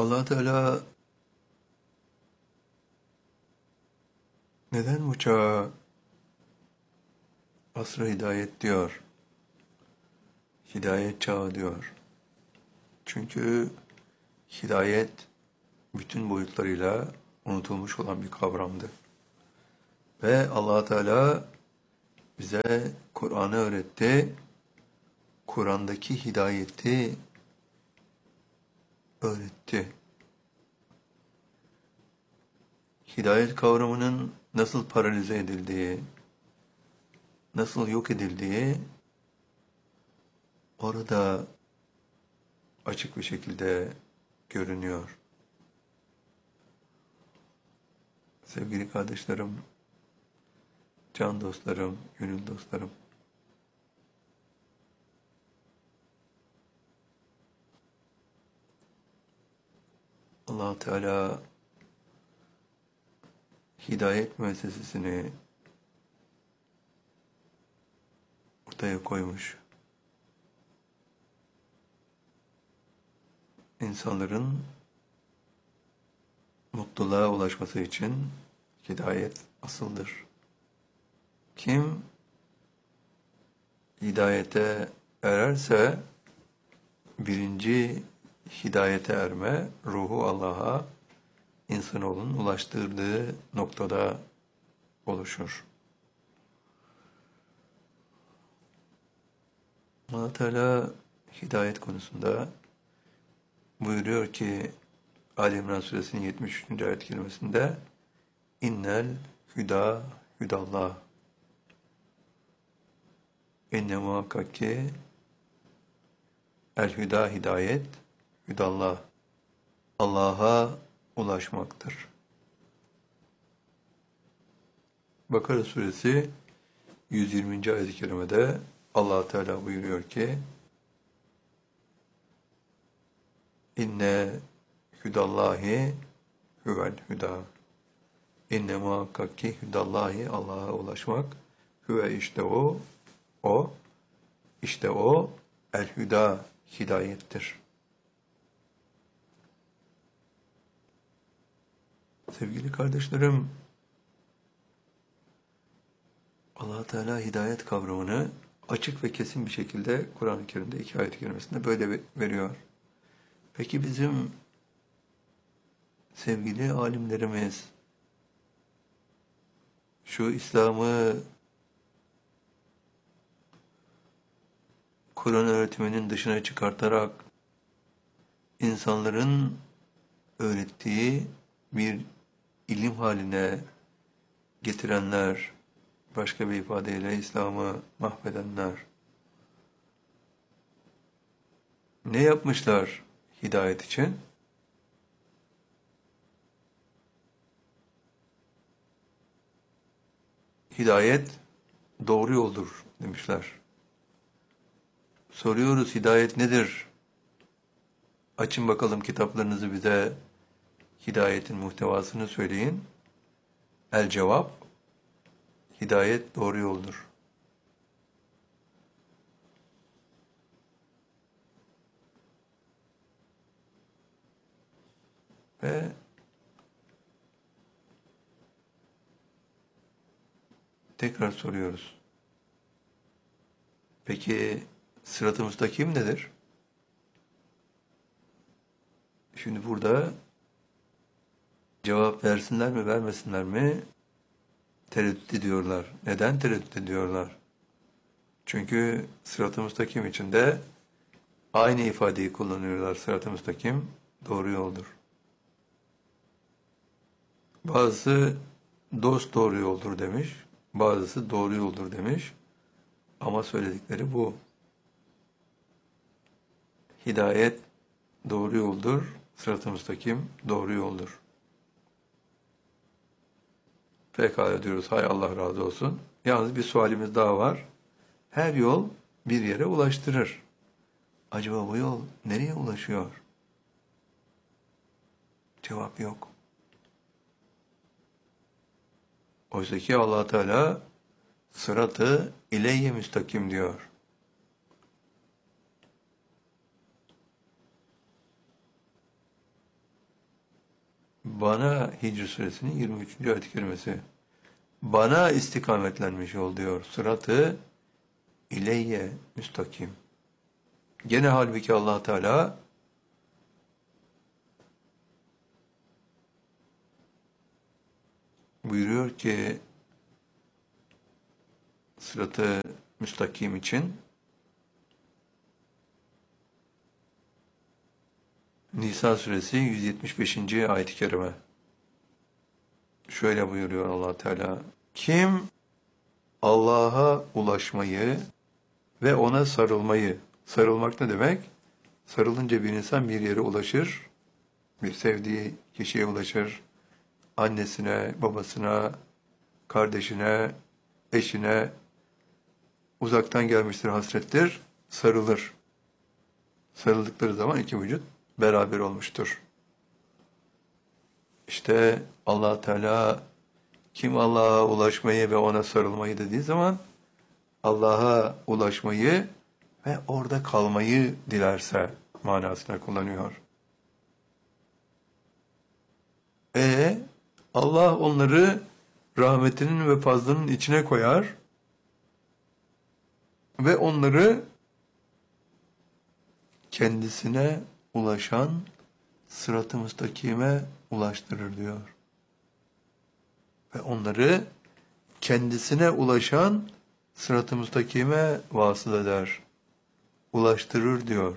Allah Teala neden bu çağa asr-ı hidayet diyor? Hidayet çağı diyor. Çünkü hidayet bütün boyutlarıyla unutulmuş olan bir kavramdı. Ve Allah Teala bize Kur'an'ı öğretti. Kur'an'daki hidayeti öğretti. Hidayet kavramının nasıl paralize edildiği, nasıl yok edildiği orada açık bir şekilde görünüyor. Sevgili kardeşlerim, can dostlarım, gönül dostlarım. Allah Teala hidayet müessesesini ortaya koymuş. İnsanların mutluluğa ulaşması için hidayet asıldır. Kim hidayete ererse birinci hidayete erme ruhu Allah'a insanoğlunun ulaştırdığı noktada oluşur. Allah Teala hidayet konusunda buyuruyor ki Ali İmran suresinin 73. ayet-i kerimesinde İnnel hüda hüdallah. İnne muhakkak ki el hüda hidayet hüdallah. Allah'a ulaşmaktır. Bakara suresi 120. ayet-i kerimede Allah Teala buyuruyor ki İnne hüdallahi huvel hüda. İnne muhakkak ki hüdallahi Allah'a ulaşmak hüve işte o el hüda hidayettir. Sevgili kardeşlerim, Allah Teala hidayet kavramını açık ve kesin bir şekilde Kur'an-ı Kerim'de 2 ayet-i kerimesinde böyle veriyor. Peki bizim sevgili alimlerimiz şu İslam'ı Kur'an öğretiminin dışına çıkartarak insanların öğrettiği bir ilim haline getirenler, başka bir ifadeyle İslam'ı mahvedenler ne yapmışlar hidayet için? Hidayet doğru yoldur demişler. Soruyoruz hidayet nedir? Açın bakalım kitaplarınızı bize hidayetin muhtevasını söyleyin. El cevap, hidayet doğru yoldur. Ve tekrar soruyoruz. Peki sırat-ı müstakim nedir? Şimdi burada cevap versinler mi vermesinler mi tereddüt ediyorlar. Neden tereddüt ediyorlar? Çünkü sırat-ı müstakim içinde aynı ifadeyi kullanıyorlar. Sırat-ı müstakim doğru yoldur. Bazısı dost doğru yoldur demiş, bazısı doğru yoldur demiş. Ama söyledikleri bu. Hidayet doğru yoldur, sırat-ı müstakim doğru yoldur. Pekala diyoruz, hay Allah razı olsun. Yalnız bir sualimiz daha var. Her yol bir yere ulaştırır. Acaba bu yol nereye ulaşıyor? Cevap yok. Oysa ki Allah Teala sıratı ileyye müstakim diyor. Bana Hicr suresinin 23. ayet-i kerimesi. Bana istikametlenmiş ol diyor. Sıratı ileyye müstakim. Gene halbuki Allah Teala buyuruyor ki sıratı müstakim için Nisa suresi 175. ayet-i kerime. Şöyle buyuruyor Allah Teala. Kim Allah'a ulaşmayı ve ona sarılmayı, sarılmak ne demek? Sarılınca bir insan bir yere ulaşır, bir sevdiği kişiye ulaşır, annesine, babasına, kardeşine, eşine, uzaktan gelmiştir hasrettir, sarılır. Sarıldıkları zaman iki vücut beraber olmuştur. İşte Allah Teala kim Allah'a ulaşmayı ve ona sarılmayı dediği zaman Allah'a ulaşmayı ve orada kalmayı dilerse manasına kullanıyor. Allah onları rahmetinin ve fazlının içine koyar ve onları kendisine ulaşan sırat-ı müstakime ulaştırır diyor. Ve onları kendisine ulaşan sırat-ı müstakime vasıl eder, ulaştırır diyor.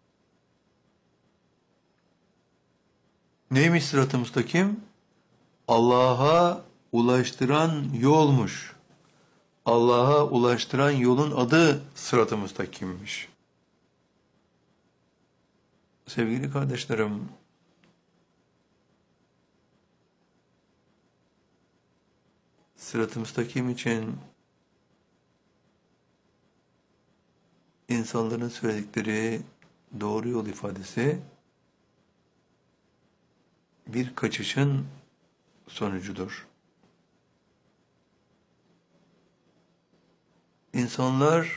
Neymiş sırat-ı müstakim? Allah'a ulaştıran yolmuş. Allah'a ulaştıran yolun adı sırat-ı müstakimmiş. Sevgili kardeşlerim, sırat-ı müstakim için insanların söyledikleri doğru yol ifadesi bir kaçışın sonucudur. İnsanlar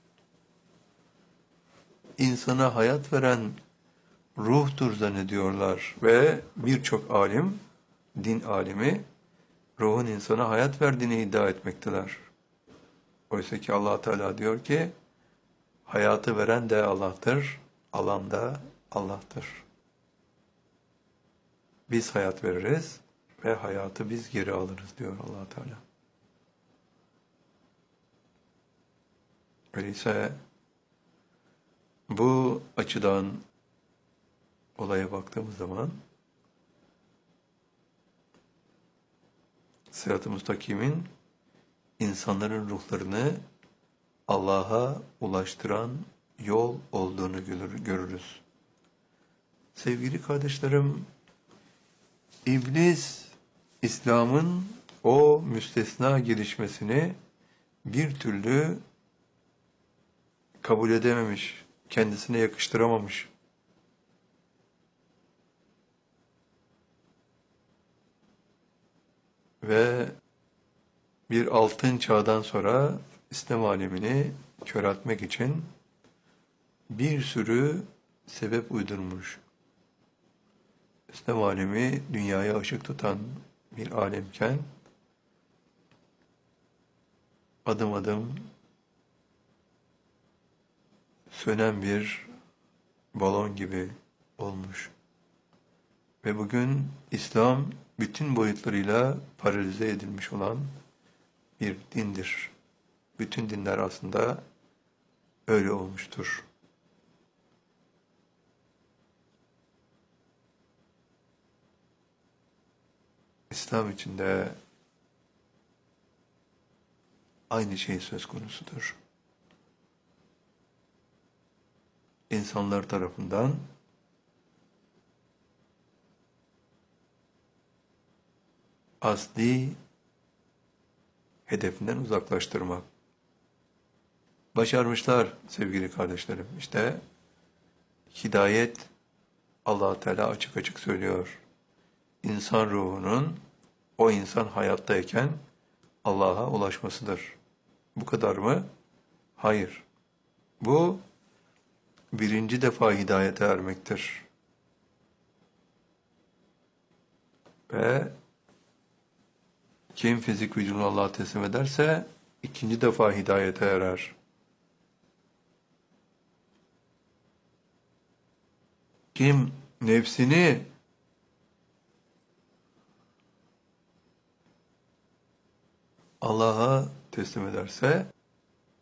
insana hayat veren ruhtur zannediyorlar ve birçok alim, din alimi ruhun insana hayat verdiğini iddia etmektedir. Oysa ki Allah Teala diyor ki hayatı veren de Allah'tır, alan da Allah'tır. Biz hayat veririz ve hayatı biz geri alırız diyor Allah Teala. Öyleyse bu açıdan olaya baktığımız zaman sırat-ı müstakimin insanların ruhlarını Allah'a ulaştıran yol olduğunu görürüz. Sevgili kardeşlerim, İblis, İslam'ın o müstesna gelişmesini bir türlü kabul edememiş, kendisine yakıştıramamış. Ve bir altın çağdan sonra İslam alemini köreltmek için bir sürü sebep uydurmuş. İslam alemi dünyaya ışık tutan bir alemken adım adım sönen bir balon gibi olmuş. Ve bugün İslam bütün boyutlarıyla paralize edilmiş olan bir dindir. Bütün dinler aslında öyle olmuştur. İslam içinde aynı şey söz konusudur. İnsanlar tarafından asli hedefinden uzaklaştırmak. Başarmışlar sevgili kardeşlerim. İşte hidayet Allah Teala açık açık söylüyor. İnsan ruhunun o insan hayattayken Allah'a ulaşmasıdır. Bu kadar mı? Hayır. Bu birinci defa hidayete ermektir. Ve kim fizik vücudunu Allah'a teslim ederse ikinci defa hidayete erer. Kim nefsini Allah'a teslim ederse